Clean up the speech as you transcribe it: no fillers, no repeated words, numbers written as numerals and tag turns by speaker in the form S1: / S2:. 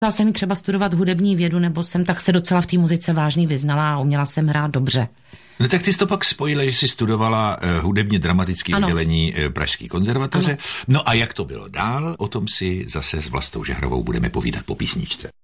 S1: Chtěla jsem třeba studovat hudební vědu, nebo jsem tak se docela v té muzice vážně vyznala a uměla jsem hrát dobře.
S2: No tak ty jsi to pak spojila, že jsi studovala hudebně dramatické oddělení Pražské konzervatoře. Ano. No a jak to bylo dál, o tom si zase s Vlastou Žehrovou budeme povídat po písničce.